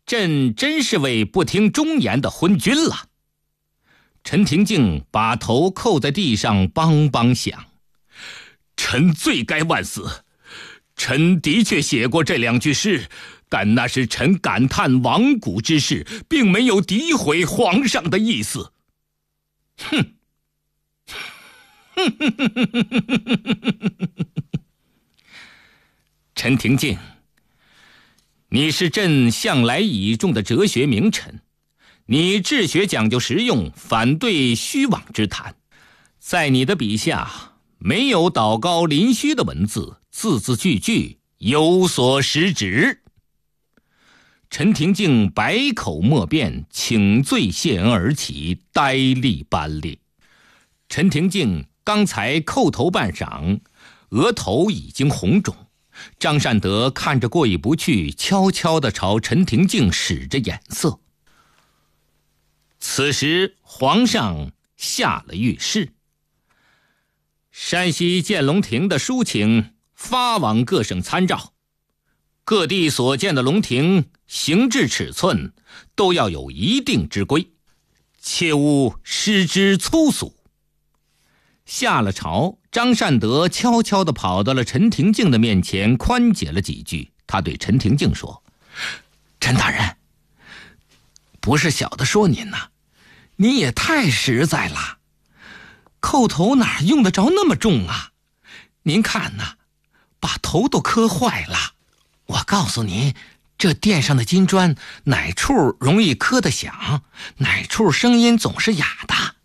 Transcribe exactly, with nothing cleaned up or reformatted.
朕真是位不听忠言的昏君了。陈廷敬把头扣在地上，梆梆响。臣罪该万死，臣的确写过这两句诗，但那是臣感叹亡古之事，并没有诋毁皇上的意思。哼！陈廷敬，你是朕向来倚重的哲学名臣，你治学讲究实用，反对虚妄之谈。在你的笔下，没有祷高临虚的文字，字字句句有所实指。陈廷敬百口莫辩，请罪谢恩而起，呆立班列。陈廷敬刚才叩头半晌，额头已经红肿。张善德看着过意不去，悄悄地朝陈廷敬使着眼色。此时皇上下了谕示，山西建龙亭的书请发往各省参照，各地所建的龙亭形制尺寸都要有一定之规，切勿失之粗俗。下了朝，张善德悄悄地跑到了陈廷敬的面前，宽解了几句。他对陈廷敬说：陈大人，不是小的说您呐，你也太实在了，叩头哪用得着那么重啊？您看呐，把头都磕坏了。我告诉您，这殿上的金砖哪处容易磕得响，哪处声音总是哑的。